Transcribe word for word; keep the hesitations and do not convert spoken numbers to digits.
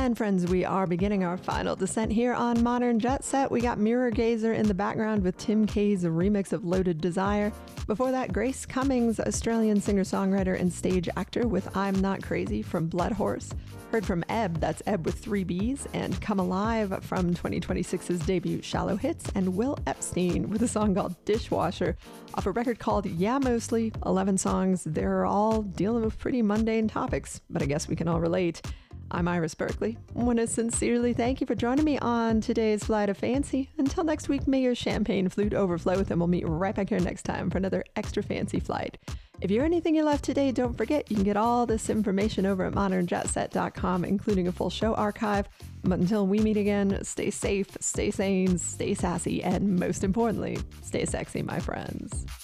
And friends, we are beginning our final descent here on Modern Jet Set. We got Mirror Gazer in the background with Tim K's remix of Loaded Desire. Before that, Grace Cummings, Australian singer-songwriter and stage actor with I'm Not Crazy from Blood Horse. Heard from Ebb, that's Ebb with three B's, and Come Alive from twenty twenty-six's debut Shallow Hits, and Will Epstein with a song called Dishwasher off a record called Yeah Mostly. eleven songs, they're all dealing with pretty mundane topics, but I guess we can all relate. I'm Iris Berkeley. I want to sincerely thank you for joining me on today's Flight of Fancy. Until next week, may your champagne flute overflow, and we'll meet right back here next time for another extra fancy flight. If you're anything you left today, don't forget you can get all this information over at modern jet set dot com, including a full show archive. But until we meet again, stay safe, stay sane, stay sassy, and most importantly, stay sexy, my friends.